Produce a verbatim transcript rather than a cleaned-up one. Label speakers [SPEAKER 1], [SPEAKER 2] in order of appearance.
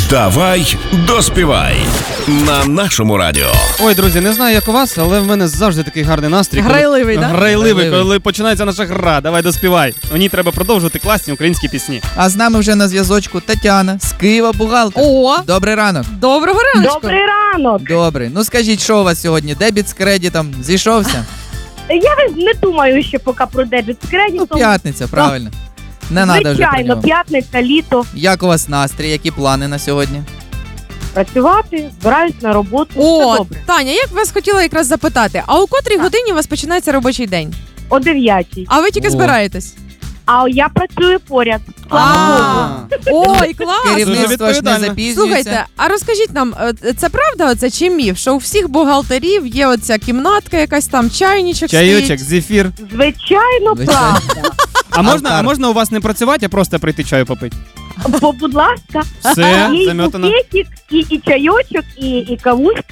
[SPEAKER 1] Давай доспівай на нашому радіо.
[SPEAKER 2] Ой, друзі, не знаю, як у вас, але в мене завжди такий гарний настрій. коли-
[SPEAKER 3] Грайливий, да?
[SPEAKER 2] Грайливий,
[SPEAKER 4] Грайливий.
[SPEAKER 2] коли починається наша гра. Давай доспівай. У ній треба продовжувати класні українські пісні.
[SPEAKER 4] А з нами вже на зв'язочку Тетяна з Києва, бухгалтер.
[SPEAKER 3] О,
[SPEAKER 4] Добрий ранок.
[SPEAKER 3] доброго раночку.
[SPEAKER 5] Добрий ранок.
[SPEAKER 4] Добрий. Ну скажіть, що у вас сьогодні? Дебіт з кредитом зійшовся?
[SPEAKER 5] Я не думаю, що поки про дебіт з
[SPEAKER 4] Ну,
[SPEAKER 5] кредитом.
[SPEAKER 4] п'ятниця, правильно. Не треба вже про
[SPEAKER 5] Звичайно,
[SPEAKER 4] нього.
[SPEAKER 5] п'ятниця, літо.
[SPEAKER 4] Як у вас настрій? Які плани на сьогодні?
[SPEAKER 5] Працювати, збираюсь на роботу. Все
[SPEAKER 3] О,
[SPEAKER 5] добре.
[SPEAKER 3] Таня, як вас хотіла якраз запитати, а у котрій годині у вас починається робочий день?
[SPEAKER 5] О дев'ятій.
[SPEAKER 3] А ви тільки
[SPEAKER 4] О.
[SPEAKER 3] збираєтесь?
[SPEAKER 5] А я працюю поряд. Слава Богу.
[SPEAKER 3] Ой, клас!
[SPEAKER 4] Керівництво ж не
[SPEAKER 2] відповідально.
[SPEAKER 4] запізнюється.
[SPEAKER 3] Слухайте, а розкажіть нам, е, це правда оце чи міф, що у всіх бухгалтерів є оця кімнатка, якась там чайничок
[SPEAKER 2] Чайочок,
[SPEAKER 3] стоїть?
[SPEAKER 2] зефір.
[SPEAKER 5] Звичайно,
[SPEAKER 4] Звичайно.
[SPEAKER 5] правда.
[SPEAKER 2] А можна, а
[SPEAKER 4] Алтар.
[SPEAKER 2] можна у вас не працювати, а просто прийти чаю попити?
[SPEAKER 5] Бо, будь ласка,
[SPEAKER 2] Все,
[SPEAKER 5] є і
[SPEAKER 2] заметано.
[SPEAKER 5] букетик, і, і чайочок, і, і кавуська.